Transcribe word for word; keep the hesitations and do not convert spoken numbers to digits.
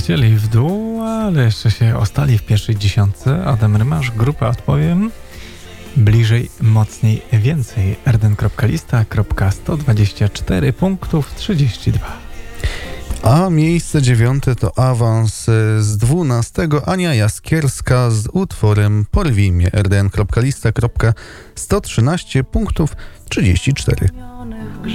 zlecieli w dół, ale jeszcze się ostali w pierwszej dziesiątce. Adam Rymarz, grupa Odpowiem. Bliżej, mocniej, więcej. erden kropka lista kropka sto dwadzieścia cztery punktów trzydzieści dwa. A miejsce dziewiąte to awans z dwunastego. Ania Jaskierska z utworem Porwij mnie. erden kropka lista kropka sto trzynaście punktów trzydzieści cztery.